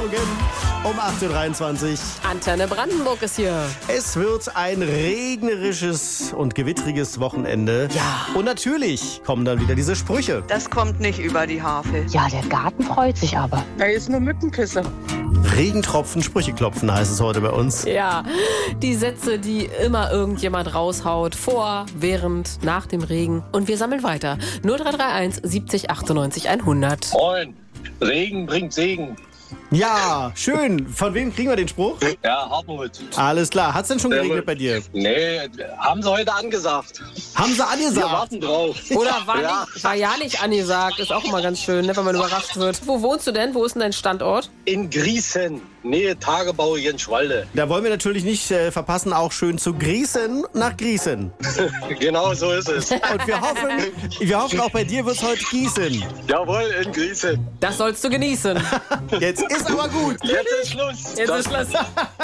Morgen um 8.23 Uhr. Antenne Brandenburg ist hier. Es wird ein regnerisches und gewittriges Wochenende. Ja. Und natürlich kommen dann wieder diese Sprüche. Das kommt nicht über die Harfe. Ja, der Garten freut sich aber. Da ist nur Mückenpisse. Regentropfen, Sprüche klopfen heißt es heute bei uns. Ja, die Sätze, die immer irgendjemand raushaut. Vor, während, nach dem Regen. Und wir sammeln weiter. 0331 70 98 100. Moin, Regen bringt Segen. Ja, schön. Von wem kriegen wir den Spruch? Ja, Hartmut. Alles klar. Hat's denn schon geregnet bei dir? Nee, haben sie heute angesagt. Haben sie Wir angesagt? warten drauf. Oder war, Ja. war ja nicht angesagt. Ist auch immer ganz schön, ne, wenn man überrascht wird. Wo wohnst du denn? Wo ist denn dein Standort? In Griesen, Nähe Tagebau Jenschwalde. Da wollen wir natürlich nicht verpassen, auch schön zu Griesen nach Griesen. Genau so ist es. Und wir hoffen auch bei dir wird's heute gießen. Jawohl, in Griesen. Das sollst du genießen. Jetzt ist aber gut. Jetzt ist Schluss. Jetzt ist Schluss.